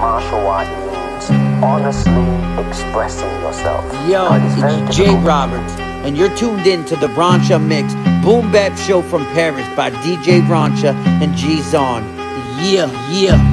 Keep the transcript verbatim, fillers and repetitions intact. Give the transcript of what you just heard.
martial art means honestly expressing yourself. Yo, It's it's Jay Roberts, and you're tuned in to the Rancha Mix Boom Bap Show from Paris by D J Rancha and G-Zon. Yeah, yeah.